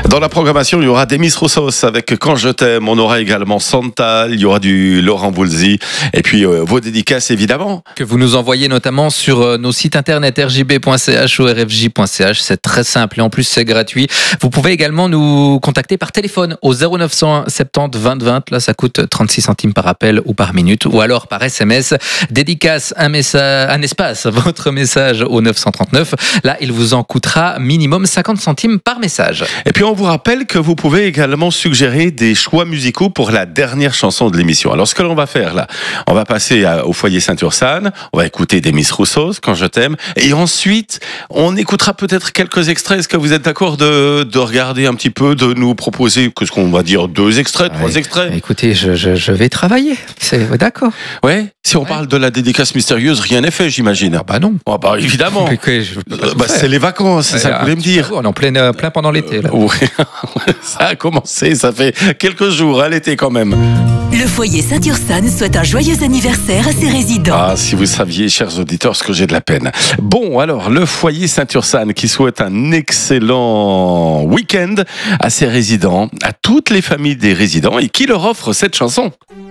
Dans la programmation, il y aura Demis Roussos avec Quand je t'aime. On aura également Santal, il y aura du Laurent Voulzy. Et puis vos dédicaces, évidemment. Que vous nous envoyez notamment sur nos sites internet rjb.ch ou rfj.ch. C'est très simple et en plus c'est gratuit. Vous pouvez également nous contacter par téléphone au 0901 70 20 20. Là, ça coûte 36 centimes par appel ou par minute. Ou alors par SMS. Dédicace, un espace, votre message au 939. Là, il vous en coûtera minimum 50 centimes par message. Et puis on vous rappelle que vous pouvez également suggérer des choix musicaux pour la dernière chanson de l'émission. Alors ce que l'on va faire là, on va passer au foyer Saint-Ursanne, on va écouter Demis Roussos, Quand je t'aime, et ensuite on écoutera peut-être quelques extraits. Est-ce que vous êtes d'accord de regarder un petit peu, de nous proposer, qu'est-ce qu'on va dire, 2 extraits, 3 extraits? Écoutez, je vais travailler, c'est d'accord. Ouais. Si on parle de la dédicace mystérieuse, rien n'est fait, j'imagine. Ah bah non. Ah bah évidemment. C'est les vacances, c'est ça que vous voulez me dire. On est en plein pendant l'été là. Oui, ça a commencé, ça fait quelques jours à l'été quand même. Le foyer Saint-Ursanne souhaite un joyeux anniversaire à ses résidents. Ah, si vous saviez, chers auditeurs, ce que j'ai de la peine. Bon, alors, le foyer Saint-Ursanne qui souhaite un excellent week-end à ses résidents, à toutes les familles des résidents et qui leur offre cette chanson.